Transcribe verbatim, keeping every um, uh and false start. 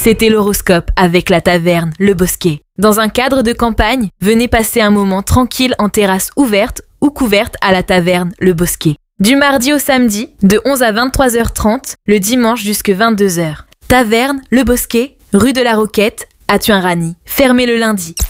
C'était l'horoscope avec la taverne Le Bosquet. Dans un cadre de campagne, venez passer un moment tranquille en terrasse ouverte ou couverte à la taverne Le Bosquet. Du mardi au samedi, de onze à vingt-trois heures trente, le dimanche jusqu'à vingt-deux heures. Taverne Le Bosquet, rue de la Roquette, à Tuin-Rany. Fermé le lundi.